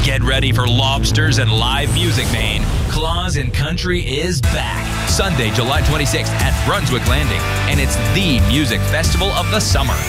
Get ready for lobsters and live music, Maine. Claus and Country is back. Sunday, July 26th at Brunswick Landing. And it's the music festival of the summer.